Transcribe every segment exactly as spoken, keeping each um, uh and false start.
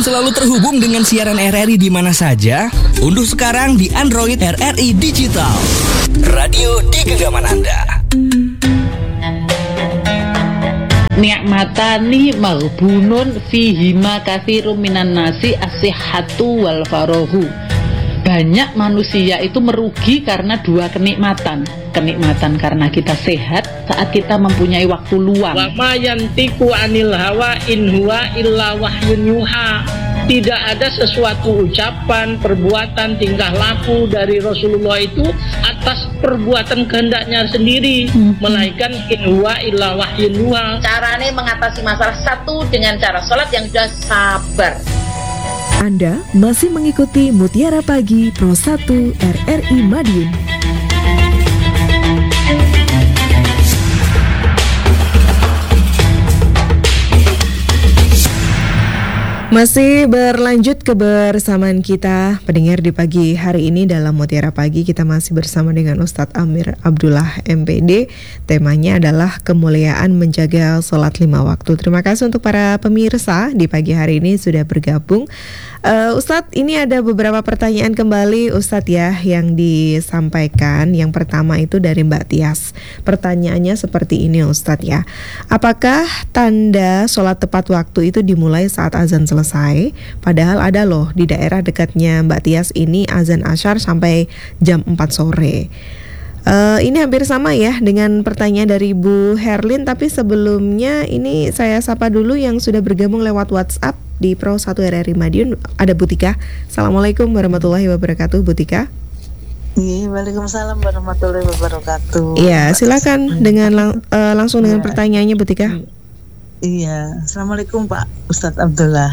Ingin selalu terhubung dengan siaran R R I di mana saja? Unduh sekarang di Android R R I Digital. Radio di genggaman Anda. Ni'matani maghbunun fihima katsirum minan nasi as-sihhatu wal farahu. Banyak manusia itu merugi karena dua kenikmatan. Kenikmatan karena kita sehat saat kita mempunyai waktu luang. Wa ma yantiqu anil hawa in huwa illa wahyun yuha. Tidak ada sesuatu ucapan, perbuatan, tingkah laku dari Rasulullah itu atas perbuatan kehendaknya sendiri, hmm. melainkan in huwa illa wahyun yuha. Caranya mengatasi masalah satu dengan cara sholat yang sudah sabar. Anda masih mengikuti Mutiara Pagi Pro satu R R I Madiun. Masih berlanjut kebersamaan kita pendengar di pagi hari ini dalam Mutiara Pagi. Kita masih bersama dengan Ustadz Amir Abdullah M P D. Temanya adalah kemuliaan menjaga sholat lima waktu. Terima kasih untuk para pemirsa di pagi hari ini sudah bergabung. uh, Ustadz, ini ada beberapa pertanyaan kembali Ustadz ya yang disampaikan. Yang pertama itu dari Mbak Tias. Pertanyaannya seperti ini Ustadz ya. Apakah tanda sholat tepat waktu itu dimulai saat azan selesai? Selesai, padahal ada loh di daerah dekatnya Mbak Tias ini azan asyar sampai jam empat sore. Uh, ini hampir sama ya dengan pertanyaan dari Bu Herlin, tapi sebelumnya ini saya sapa dulu yang sudah bergabung lewat WhatsApp di Pro satu R R I Madiun. Ada Bu Tika. Assalamualaikum warahmatullahi wabarakatuh, Bu Tika. Iya, waalaikumsalam warahmatullahi wabarakatuh. Iya, silakan dengan lang- uh, langsung dengan pertanyaannya Bu Tika. Iya, assalamualaikum Pak Ustadz Abdullah.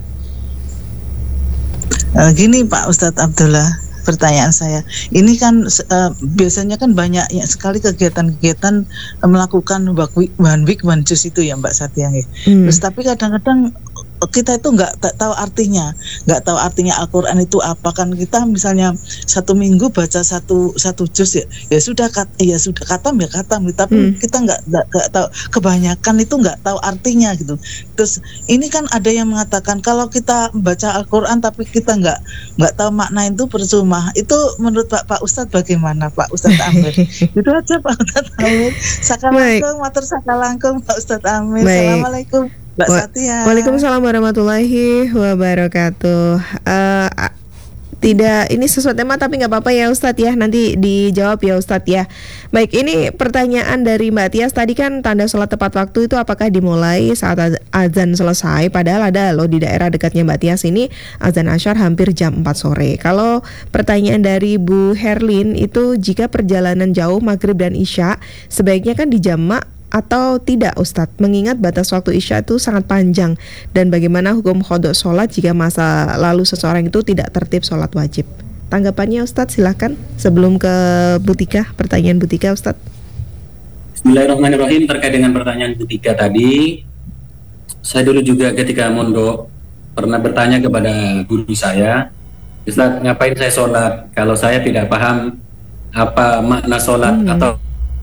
Uh, gini Pak Ustadz Abdullah, pertanyaan saya, ini kan uh, biasanya kan banyak ya, sekali kegiatan-kegiatan uh, melakukan one week one juice itu ya Mbak Satyang ya. Hmm. Terus tapi kadang-kadang kita itu nggak tahu artinya, nggak tahu artinya Al-Quran itu apa. Kan kita misalnya satu minggu baca satu satu juz ya, ya sudah kat, ya sudah katam ya katam, tapi hmm. kita nggak nggak tahu, kebanyakan itu nggak tahu artinya gitu. Terus ini kan ada yang mengatakan kalau kita baca Al-Quran tapi kita nggak nggak tahu makna itu percuma. Itu menurut Pak Pak Ustadz bagaimana Pak Ustadz Amir? Itu aja Pak Ustadz Amir. Sakalangkung, matur sakalangkung Pak Ustadz Amir. Baik. Assalamualaikum Mbak Wa- Satya. Waalaikumsalam warahmatullahi wabarakatuh. Uh, tidak, ini sesuai tema tapi nggak apa-apa ya Ustadz ya, nanti dijawab ya Ustadz ya. Baik, ini pertanyaan dari Mbak Tias tadi kan, tanda sholat tepat waktu itu apakah dimulai saat azan selesai? Padahal ada loh di daerah dekatnya Mbak Tias ini azan asyar hampir jam empat sore. Kalau pertanyaan dari Bu Herlin itu, jika perjalanan jauh maghrib dan isya sebaiknya kan dijamak atau tidak Ustadz, mengingat batas waktu isya itu sangat panjang, dan bagaimana hukum qadha sholat jika masa lalu seseorang itu tidak tertib sholat wajib? Tanggapannya Ustadz silahkan sebelum ke Butika, pertanyaan Butika Ustadz. Bismillahirrahmanirrahim. Terkait dengan pertanyaan Butika tadi, saya dulu juga ketika mondok pernah bertanya kepada guru saya, Ustadz, ngapain saya sholat kalau saya tidak paham apa makna sholat hmm. atau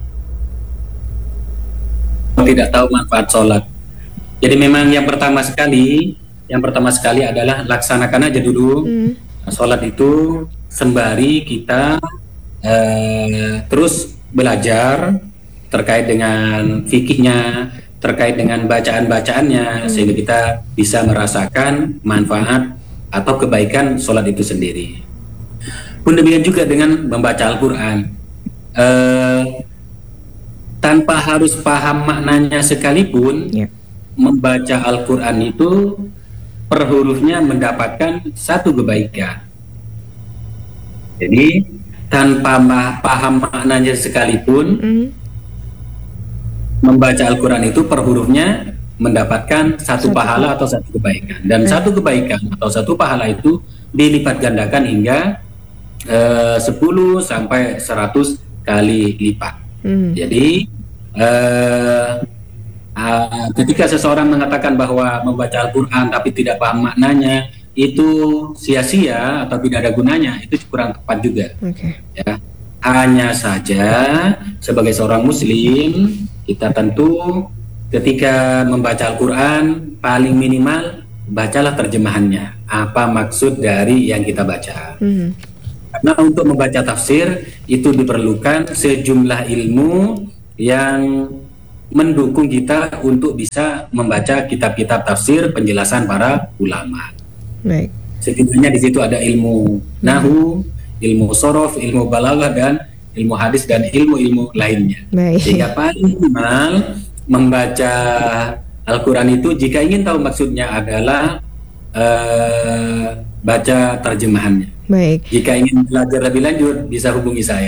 tidak tahu manfaat sholat. Jadi memang yang pertama sekali, yang pertama sekali adalah laksanakan aja dulu hmm. sholat itu sembari kita eh, terus belajar terkait dengan fikihnya, terkait dengan bacaan-bacaannya, hmm. sehingga kita bisa merasakan manfaat atau kebaikan sholat itu sendiri. Pun demikian juga dengan membaca Al-Quran. Eh, tanpa harus paham maknanya sekalipun, yeah. membaca Al-Quran itu per hurufnya mendapatkan satu kebaikan. Jadi tanpa ma- paham maknanya sekalipun, mm. membaca Al-Quran itu per hurufnya mendapatkan satu, satu pahala atau satu kebaikan. Dan yeah. satu kebaikan atau satu pahala itu dilipat gandakan hingga uh, sepuluh sampai seratus kali lipat. Hmm. Jadi uh, uh, ketika seseorang mengatakan bahwa membaca Al-Quran tapi tidak paham maknanya itu sia-sia atau tidak ada gunanya, itu kurang tepat juga. Okay. Ya, hanya saja sebagai seorang Muslim kita tentu ketika membaca Al-Quran paling minimal bacalah terjemahannya. Apa maksud dari yang kita baca? Mm-hmm. Karena untuk membaca tafsir itu diperlukan sejumlah ilmu yang mendukung kita untuk bisa membaca kitab-kitab tafsir penjelasan para ulama. Baik. Setidaknya di situ ada ilmu nahu, ilmu sorof, ilmu balaghah, dan ilmu hadis dan ilmu-ilmu lainnya. Baik. Sehingga paling minimal membaca Al-Quran itu jika ingin tahu maksudnya adalah uh, baca terjemahannya. Baik. Jika ingin belajar lebih lanjut bisa hubungi saya.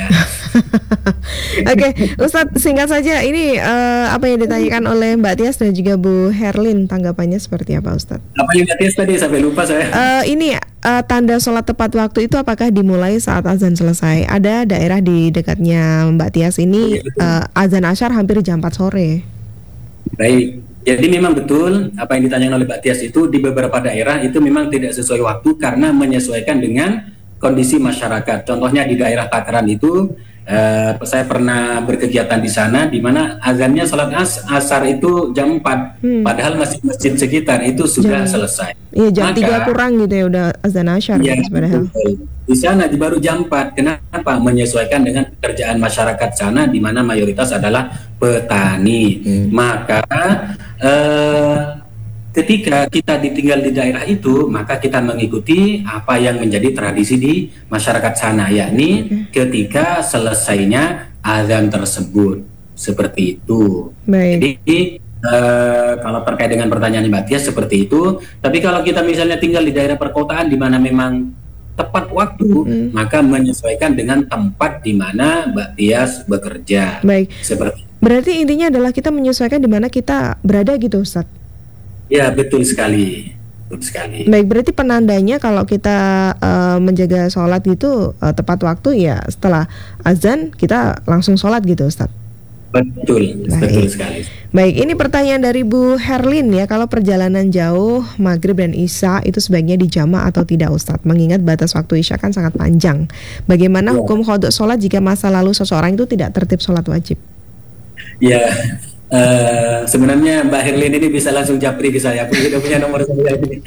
Oke, Ustadz, singkat saja ini uh, apa yang ditanyakan oleh Mbak Tias dan juga Bu Herlin, tanggapannya seperti apa, Ustadz? Apa yang Mbak Tias tadi sampai lupa saya? Uh, ini uh, tanda sholat tepat waktu itu apakah dimulai saat azan selesai? Ada daerah di dekatnya Mbak Tias ini uh, azan asyar hampir jam empat sore. Baik, jadi memang betul apa yang ditanyakan oleh Mbak Tias itu di beberapa daerah itu memang tidak sesuai waktu karena menyesuaikan dengan kondisi masyarakat. Contohnya di daerah Takaran itu Uh, saya pernah berkegiatan di sana di mana azannya salat as asar itu jam empat, hmm. padahal masjid-masjid sekitar itu sudah jam, selesai. Iya, jam Maka, tiga kurang gitu ya udah azan asyar ya, gitu, padahal. Di sana di baru jam empat. Kenapa? Menyesuaikan dengan pekerjaan masyarakat sana di mana mayoritas adalah petani. Hmm. Maka uh, ketika kita ditinggal di daerah itu, maka kita mengikuti apa yang menjadi tradisi di masyarakat sana, yakni okay. ketika selesainya azan tersebut, seperti itu. Baik. Jadi uh, kalau terkait dengan pertanyaan Mbak Tias seperti itu. Tapi kalau kita misalnya tinggal di daerah perkotaan di mana memang tepat waktu, hmm. maka menyesuaikan dengan tempat di mana Mbak Tias bekerja. Baik. Seperti. Berarti intinya adalah kita menyesuaikan di mana kita berada gitu, Ustaz. Ya, betul sekali, betul sekali. Baik, berarti penandanya kalau kita uh, menjaga sholat gitu uh, tepat waktu ya setelah azan kita langsung sholat gitu, Ustaz. Betul, Baik. betul sekali. Baik, ini pertanyaan dari Bu Herlin ya, kalau perjalanan jauh maghrib dan isya itu sebaiknya dijamak atau tidak, Ustaz? Mengingat batas waktu isya kan sangat panjang. Bagaimana ya. hukum qadha sholat jika masa lalu seseorang itu tidak tertib sholat wajib? Ya. Uh, sebenarnya Mbak Herlin ini bisa langsung japri ke saya, aku sudah punya nomor saya ini.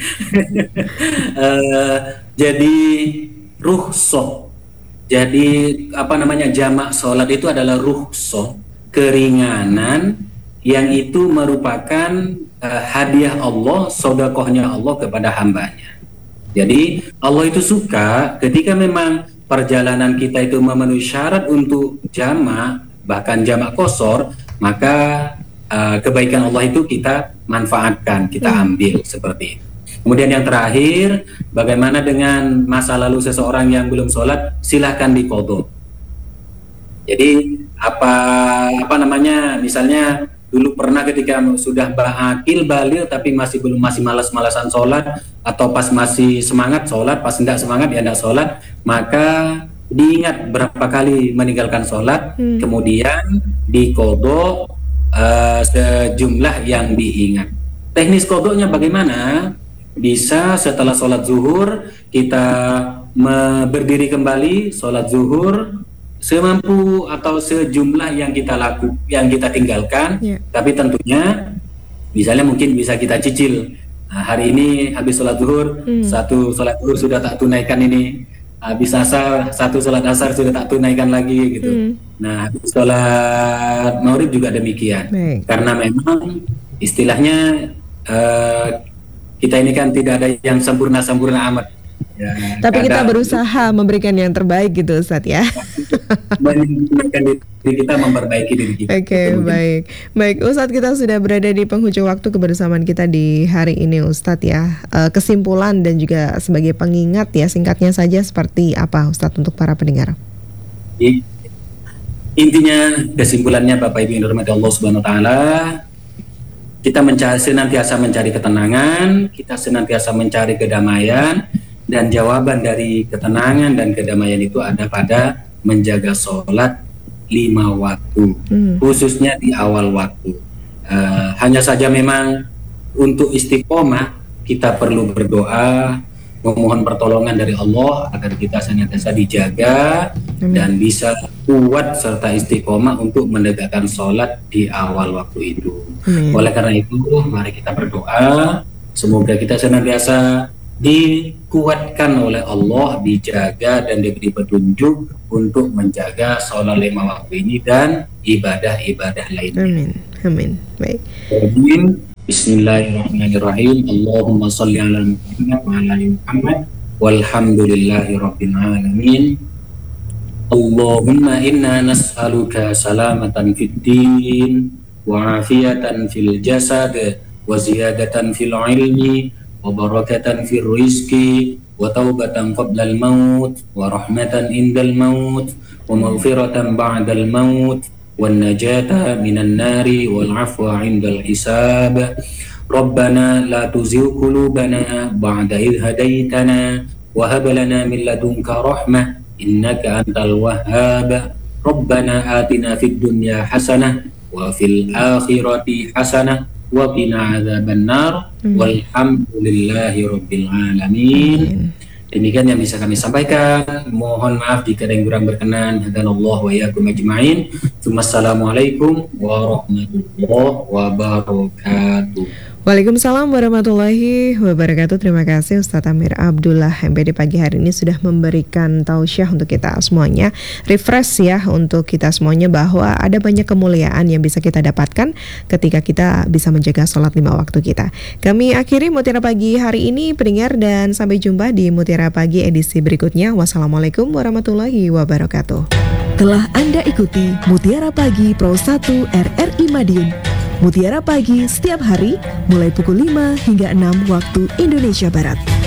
uh, jadi rukhsah, jadi apa namanya jamak sholat itu adalah rukhsah, keringanan yang itu merupakan uh, hadiah Allah, sedekahnya Allah kepada hambanya. Jadi Allah itu suka ketika memang perjalanan kita itu memenuhi syarat untuk jamak, bahkan jamak qasar, maka uh, kebaikan Allah itu kita manfaatkan, kita ambil, seperti itu. Kemudian yang terakhir, bagaimana dengan masa lalu seseorang yang belum sholat, silahkan diqadha. Jadi apa apa namanya, misalnya dulu pernah ketika sudah akil baligh tapi masih belum masih malas-malasan sholat, atau pas masih semangat sholat, pas tidak semangat ya tidak sholat, maka diingat berapa kali meninggalkan sholat, hmm. kemudian diqadha uh, sejumlah yang diingat. Teknis qadhanya bagaimana? Bisa setelah sholat zuhur kita berdiri kembali sholat zuhur semampu atau sejumlah yang kita laku, yang kita tinggalkan. Yeah. Tapi tentunya, misalnya mungkin bisa kita cicil. Nah, hari ini habis sholat zuhur, hmm. satu sholat zuhur sudah tak tunaikan ini. Habis asar, satu sholat asar sudah tak tunaikan lagi gitu. Hmm. Nah, habis sholat maghrib juga demikian. Baik. Karena memang istilahnya uh, kita ini kan tidak ada yang sempurna-sempurna amat. Ya, tapi kita berusaha memberikan yang terbaik gitu, Ustaz ya. Memberikan diri kita, memperbaiki diri kita. Oke, okay, baik. Baik, Ustadz, kita sudah berada di penghujung waktu kebersamaan kita di hari ini, Ustadz ya. E, kesimpulan dan juga sebagai pengingat ya, singkatnya saja seperti apa, Ustadz, untuk para pendengar? Intinya, kesimpulannya Bapak Ibu yang dirahmati Allah Subhanahu Wa Taala, kita mencari, senantiasa mencari ketenangan, kita senantiasa mencari kedamaian. Dan jawaban dari ketenangan dan kedamaian itu ada pada menjaga sholat lima waktu, hmm. khususnya di awal waktu. Uh, hanya saja memang untuk istiqomah kita perlu berdoa, memohon pertolongan dari Allah agar kita senantiasa dijaga hmm. dan bisa kuat serta istiqomah untuk menegakkan sholat di awal waktu itu. Hmm. Oleh karena itu, mari kita berdoa. Semoga kita senantiasa dikuatkan oleh Allah, dijaga dan diberi petunjuk untuk menjaga sholat lima waktu ini dan ibadah-ibadah lainnya. Amin. Amin. Baik. Amin. Bismillahirrahmanirrahim. Allahumma sholli ala Muhammad wa ala ali Muhammad walhamdulillahi rabbil alamin. Allahumma inna nas'aluka salamatan fid din wa afiyatan fil jasad wa ziyadatan fil ilmi wa barakatan fil rizqi wa taubatan qabla al maut wa rahmatan indal maut wa maghfiratan ba'dal maut wan najata minan nari wal afwa indal hisab. Rabbana la tuzigh qulubana ba'da idh hadaitana wa hab lana min ladunka rahmah innaka antal wahhab. Rabbana atina fid dunya hasanah wa fil akhirati hasanah wa qina adzabannar walhamdulillahi rabbil alamin. Demikian yang bisa kami sampaikan. Mohon maaf jika ada yang kurang berkenan. Hadanallahu wa iyyakum ajma'in. Assalamualaikum warahmatullahi wabarakatuh. Waalaikumsalam warahmatullahi wabarakatuh. Terima kasih Ustadz Amir Abdullah M P D pagi hari ini sudah memberikan tausiah untuk kita semuanya. Refresh ya untuk kita semuanya bahwa ada banyak kemuliaan yang bisa kita dapatkan ketika kita bisa menjaga sholat lima waktu kita. Kami akhiri Mutiara Pagi hari ini pendengar, dan sampai jumpa di Mutiara Pagi edisi berikutnya. Wassalamualaikum warahmatullahi wabarakatuh. Telah Anda ikuti Mutiara Pagi Pro satu R R I Madiun. Mutiara Pagi setiap hari mulai pukul lima hingga enam waktu Indonesia Barat.